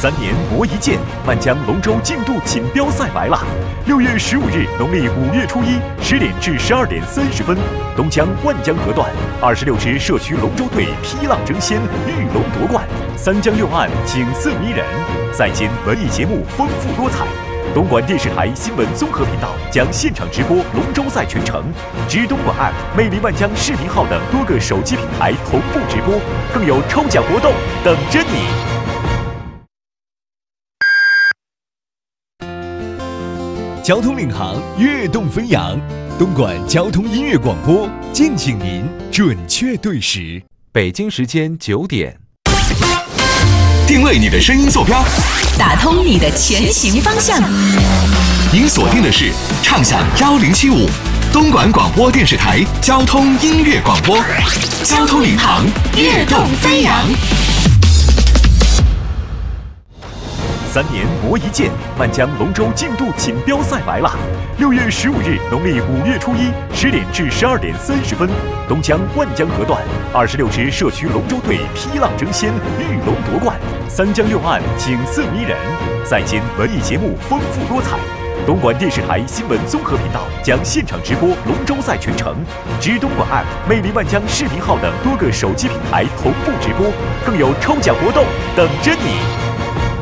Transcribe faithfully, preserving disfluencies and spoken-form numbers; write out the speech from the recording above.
三年磨一剑，万江龙舟竞渡锦标赛来了！六月十五日，农历五月初一十点至十二点三十分，东江万江河段二十六支社区龙舟队劈浪争先，遇龙夺冠，三江六岸景色迷人，赛间文艺节目丰富多彩。东莞电视台新闻综合频道将现场直播龙舟赛全程，知东莞 App、魅力万江视频号等多个手机平台同步直播，更有抽奖活动等着你。交通领航，跃动飞扬，东莞交通音乐广播，敬请您准确对时。北京时间九点， 定位你的声音坐标， 打通你的前行方向。 您锁定的是畅享幺零七五，东莞广播电视台交通音乐广播，交通领航，跃动飞扬。 三年磨一剑，万江龙舟竞渡锦标赛来了！六月十五日，农历五月初一十点至十二点三十分，东江万江河段二十六支社区龙舟队劈浪争先，遇龙夺冠，三江六岸景色迷人，赛间文艺节目丰富多彩。东莞电视台新闻综合频道将现场直播龙舟赛全程，知东莞 App、魅力万江视频号等多个手机平台同步直播，更有抽奖活动等着你。